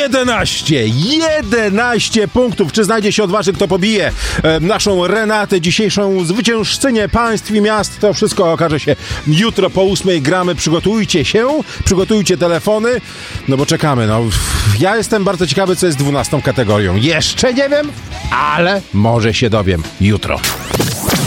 11 punktów. Czy znajdzie się odważny, kto pobije naszą Renatę, dzisiejszą zwyciężczynię państw i miast? To wszystko okaże się jutro po 8 gramy. Przygotujcie się, przygotujcie telefony, no bo czekamy. No, ja jestem bardzo ciekawy, co jest 12 kategorią. Jeszcze nie wiem, ale może się dowiem jutro.